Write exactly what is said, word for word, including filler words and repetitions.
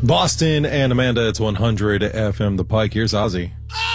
Boston and Amanda, it's one hundred F M The Pike. Here's Ozzy.